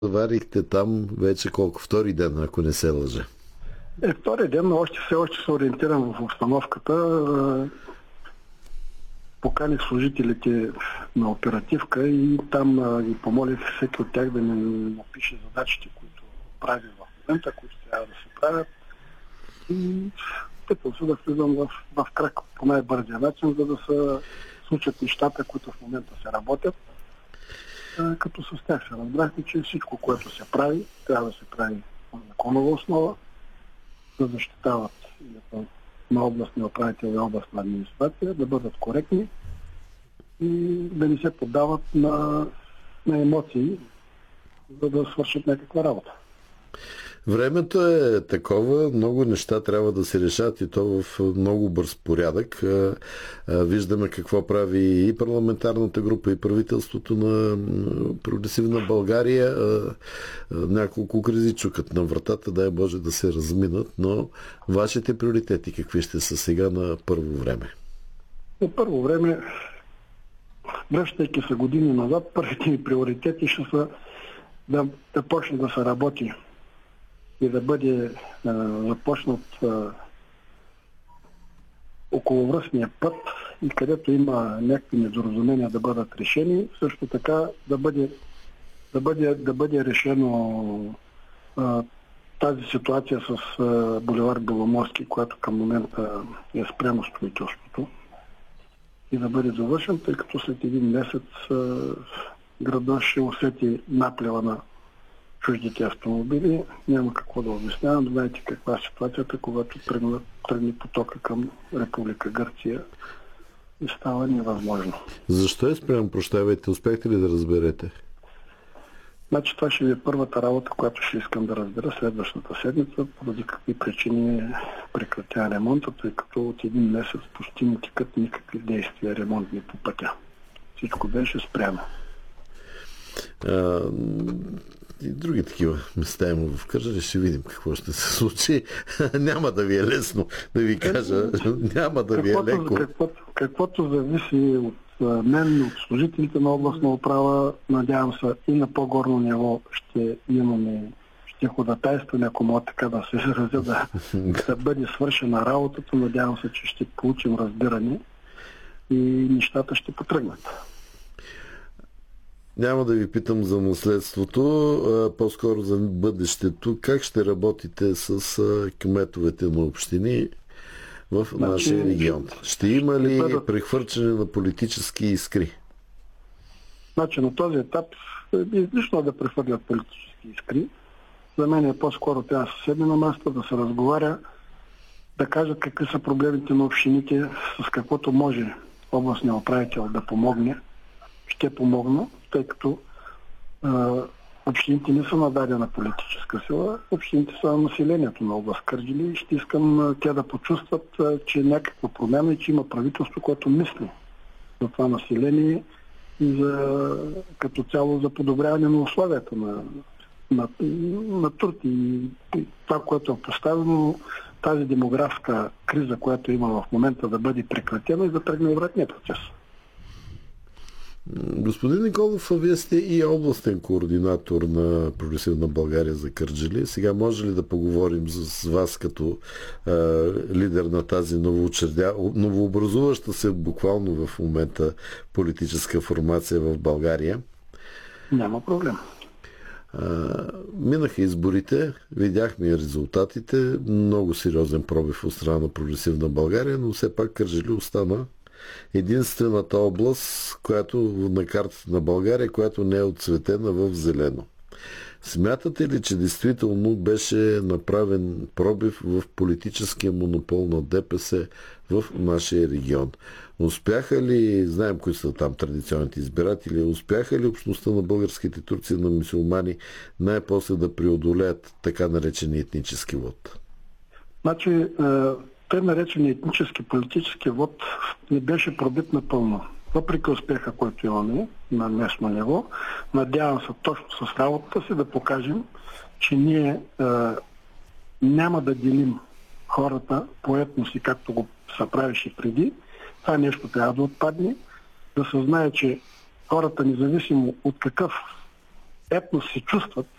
Заварихте там вече колко? Втори ден, ако не се лъжа. Втори ден, но все още се ориентирам в обстановката. Поканих служителите на оперативка и там ги помолих всеки от тях да ми напише задачите, които прави в момента, които трябва да се правят. И питам се да влизам в крак по най-бързия начин, за да се случат нещата, които в момента се работят. Като с тях се разбрахме, че всичко, което се прави, трябва да се прави на законова основа, да защитават на областни управители и областна администрация, да бъдат коректни и да не се поддават на емоции, за да свършат някаква работа. Времето е такова, много неща трябва да се решат и то в много бърз порядък. Виждаме какво прави и парламентарната група, и правителството на Прогресивна България. Няколко кризи чукат на вратата, дай Боже да се разминат, но вашите приоритети какви ще са сега на първо време? На първо време, връщайки се години назад, първите ми приоритети ще са да почне да се работи и да бъде започнат околовръстния път и където има някакви недоразумения да бъдат решени, също така да бъде решено тази ситуация с булевард Беломорски, която към момента е спрямо строителството и да бъде завършен, тъй като след един месец града ще усети наплива на чуждите автомобили. Няма какво да обяснявам. Знаете каква е ситуацията, когато тръгне потока към Република Гърция и става невъзможно. Защо е спрямо, прощавайте? Успяхте ли да разберете? Значи това ще е първата работа, която ще искам да разбера следващата седмица, поради какви причини прекратя ремонта, тъй като от един месец почти не текат никакви действия ремонтни по пътя. Всичко беше спрямо. И други такива места има в Кърджали. Ще видим какво ще се случи. Няма да ви е лесно да ви кажа. Няма да ви е леко. Каквото зависи от мен, от служителите на областна управа, надявам се и на по-горно ниво ще имаме ходатайство, ако мога така да се изразя, да бъде свършена работата. Надявам се, че ще получим разбиране и нещата ще потръгнат. Няма да ви питам за наследството, по-скоро за бъдещето. Как ще работите с кметовете на общини в нашия регион? Ще има ли прехвърчане на политически искри? Значи на този етап е излишно да прехвърлят политически искри. За мен е по-скоро трябва да се седне на масата, да се разговаря, да кажат какви са проблемите на общините, с каквото може областният управител да помогне. Ще помогна, тъй като общините не са нададена политическа сила, общините са населението на област Кърджали и ще искам те да почувстват, че някаква промяна и че има правителство, което мисли за това население и като цяло за подобряване на условията на труд и това, което е поставено, тази демографска криза, която има в момента, да бъде прекратена и да тръгне обратния процес. Господин Николов, вие сте и областен координатор на Прогресивна България за Кърджали. Сега може ли да поговорим с вас като лидер на тази новообразуваща се буквално в момента политическа формация в България? Няма проблем. Минаха изборите, видяхме резултатите, много сериозен пробив от страна на Прогресивна България, но все пак Кърджали остана единствената област, която на картата на България, която не е отцветена в зелено. Смятате ли, че действително беше направен пробив в политическия монопол на ДПС в нашия регион? Успяха ли, знаем кои са там традиционните избиратели, успяха ли общността на българските турци на мюсюлмани най-после да преодолеят така наречения етнически вод? Значи, тъй наречен етнически политически вод не беше пробит напълно. Въпреки успеха, който имаме на местно ниво, надявам се точно с работата си да покажем, че ние няма да делим хората по етноси, както го се правеше преди. Това нещо трябва да отпадне, да се знае, че хората, независимо от какъв етнос се чувстват,